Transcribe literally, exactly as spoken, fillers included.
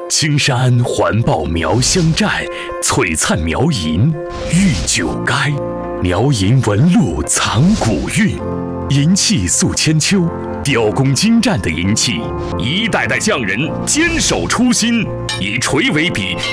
青山环抱苗乡寨，璀璨苗银玉九垓。苗银纹路藏古韵，银器塑千秋，雕工精湛的银器，一代代匠人坚守初心，以锤为笔。